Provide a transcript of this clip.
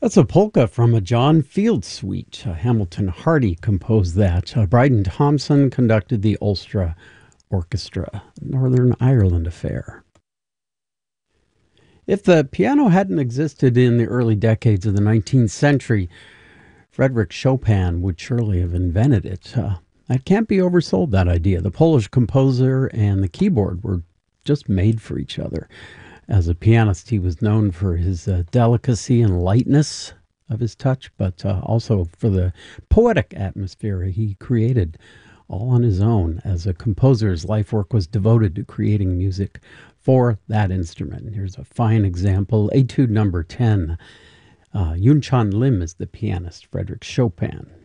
That's a polka from a John Field suite. Hamilton Hardy composed that. Bryden Thompson conducted the Ulster Orchestra, Northern Ireland affair. If the piano hadn't existed in the early decades of the 19th century, Frédéric Chopin would surely have invented it. That can't be oversold, that idea. The Polish composer and the keyboard were just made for each other. As a pianist, he was known for his delicacy and lightness of his touch, but also for the poetic atmosphere he created all on his own. As a composer, his life work was devoted to creating music for that instrument. Here's a fine example, Etude number 10. Yun Chan Lim is the pianist, Frédéric Chopin.